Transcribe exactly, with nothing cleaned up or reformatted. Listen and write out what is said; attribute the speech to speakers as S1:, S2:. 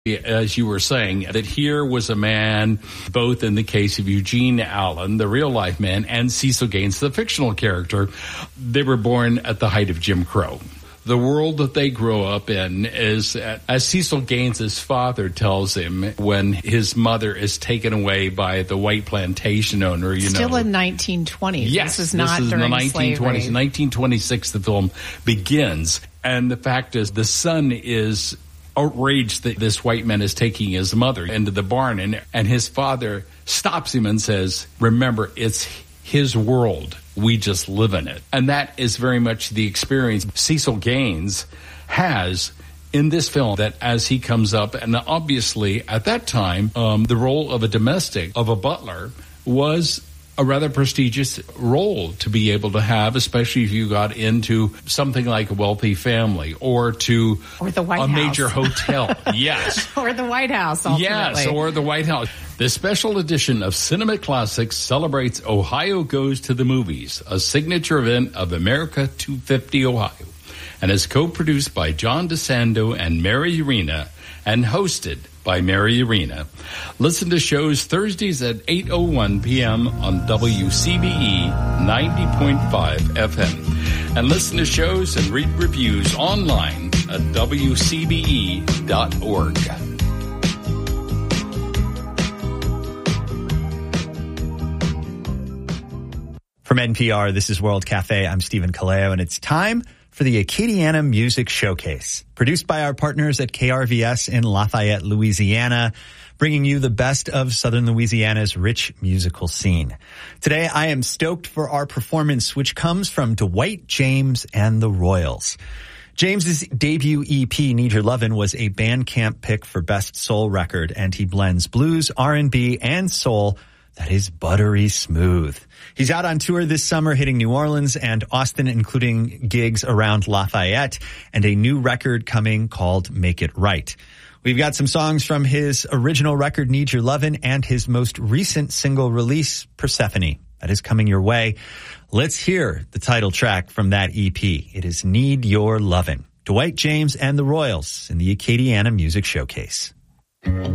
S1: As you were saying, that here was a man, both in the case of Eugene Allen, the real-life man, and Cecil Gaines, the fictional character, they were born at the height of Jim Crow. The world that they grow up in is, as Cecil Gaines' father tells him, when his mother is taken away by the white plantation owner, you
S2: Still
S1: know.
S2: Still in nineteen twenties.
S1: Yes,
S2: this is not
S1: this is
S2: during
S1: in the nineteen twenties.
S2: slavery.
S1: nineteen twenty-six, the film begins. And the fact is, the son is outraged that this white man is taking his mother into the barn, and, and his father stops him and says, remember, it's his world. We just live in it. And that is very much the experience Cecil Gaines has in this film, that as he comes up, and obviously at that time, um, the role of a domestic, of a butler, was a rather prestigious role to be able to have, especially if you got into something like a wealthy family or to
S2: or the White
S1: a
S2: House.
S1: major hotel. Yes.
S2: Or the White House, ultimately.
S1: Yes, or the White House. This special edition of Cinema Classics celebrates Ohio Goes to the Movies, a signature event of America two fifty Ohio, and is co-produced by John DeSando and Mary Urena, and hosted by Mary Urena. Listen to shows Thursdays at eight oh one p.m. on W C B E ninety point five F M. And listen to shows and read reviews online at W C B E dot org.
S3: From N P R, this is World Cafe. I'm Stephen Kaleo, and it's time for the Acadiana Music Showcase, produced by our partners at K R V S in Lafayette, Louisiana, bringing you the best of Southern Louisiana's rich musical scene. Today, I am stoked for our performance, which comes from Dwight James and the Royals. James's debut E P, Need Your Lovin', was a Bandcamp pick for Best Soul Record, and he blends blues, R and B, and soul that is buttery smooth. He's out on tour this summer, hitting New Orleans and Austin, including gigs around Lafayette, and a new record coming called Make It Right. We've got some songs from his original record, Need Your Lovin', and his most recent single release, Persephone. That is coming your way. Let's hear the title track from that E P. It is Need Your Lovin'. Dwight James and the Royals in the Acadiana Music Showcase.